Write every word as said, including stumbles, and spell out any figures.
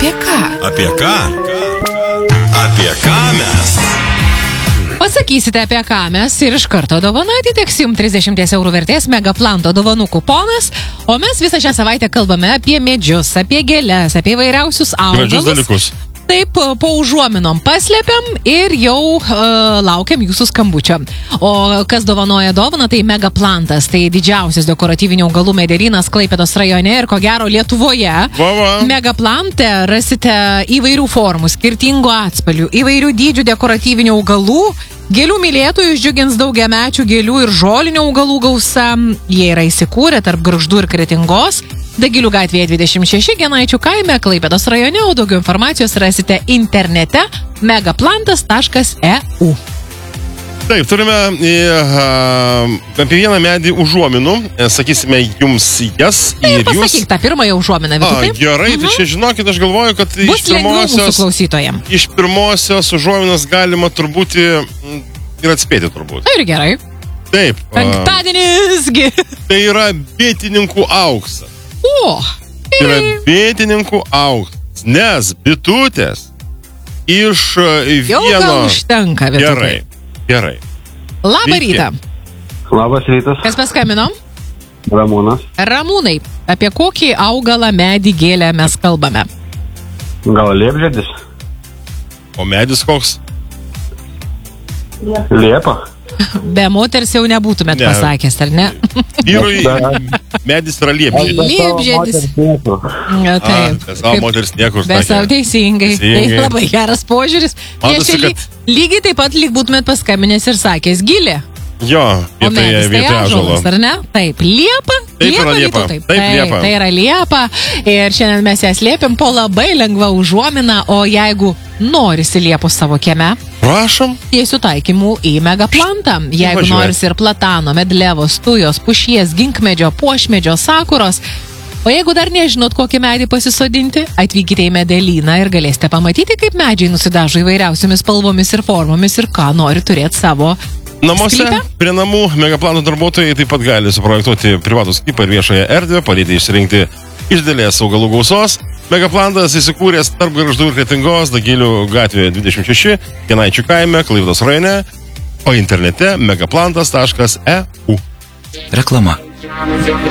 Apie ką? Apie ką? Apie ką mes? Pasakysite apie ką mes ir iš karto dovana atiteks jums trisdešimt eurų vertės Megaplanto dovanų kuponas, o mes visą šią savaitę kalbame apie medžius, apie gėles, apie įvairiausius augalus. Gražius dalykus. Taip, po užuominom paslėpiam ir jau uh, laukiam jūsų skambučio. O kas dovanoja dovaną, tai Megaplantas, tai didžiausias dekoratyvinių augalų medelynas Klaipėdos rajone ir ko gero Lietuvoje. Va, va. Megaplante rasite įvairių formų, skirtingų atspalvių, įvairių dydžių dekoratyvinių augalų. Gėlių mylėtojus džiugins daugiamečių gėlių ir žolinių augalų gausa. Jie yra įsikūrę tarp Gargždų ir Kretingos. Dagilių gatvėje dvidešimt šeši, Genaičių kaime, Klaipėdos rajone, o daugiau informacijos rasite internete megaplantas taškas e u. Taip, turime uh, apie vieną medį užuominų, sakysime jums jas. Tai ir pasakyk jūs... tą pirmąją užuominą. A, gerai, uh-huh. Tai čia žinokit, aš galvoju, kad bus iš pirmosios, iš pirmosios užuominos galima turbūt ir atspėti turbūt. Tai ir gerai. Taip. Penktadienisgi. Tai yra bitininkų auksas. O, tai yra bitininkų auksas, nes bitutės iš jau vieno... gal užtenka bitutai. Gerai, gerai. Labą Sveiki. rytą. Labas rytas. Kas paskambino? Ramūnas. Ramūnai, apie kokį augalą, medį, gėlę mes kalbame? Gal liepžiedis? O medis koks? Liepa. Be moters jau nebūtumėt Ne. pasakęs, ar ne? Vyrui medis yra liepžiedis. Liepžiedis. Ja, taip. Be savo moters niekur. Be savo teisingai. Teisingai. Tai labai geras požiūris. Matosi, Prieš kad- lygiai taip pat lyg būtumėt paskambinęs ir sakęs gilė. Jo, O vietoje medis tai vietoje ąžuolo. ąžuolas, ar ne? Taip, liepa. Taip yra liepa. Vytautai. Taip, liepa. Tai yra liepa. Ir šiandien mes ją slėpiam po labai lengva užuomina, o jeigu norisi liepos savo kieme, Prašom. tiesių taikymų į Megaplantą. Jeigu Važiuoja. norisi ir platano, medlevos, tujos, pušies, ginkmedžio, puošmedžio, sakuros. O jeigu dar nežinot, kokį medį pasisodinti, atvykite į medelyną ir galėsite pamatyti, kaip medžiai nusidažo įvairiausiomis spalvomis ir formomis ir ką nori turėti savo Namuose, sklype. prie namų, Megaplanto darbuotojai taip pat gali suprojektuoti privatų sklypą ir viešąją erdvę, padėti išsirinkti iš didelės augalų gausos. Megaplantas įsikūręs tarp Gargždų ir Kretingos, Dagilių gatvėje dvidešimt šeši, Genaičių kaime, Klaipėdos rajone, o internete megaplantas taškas e u. Reklama.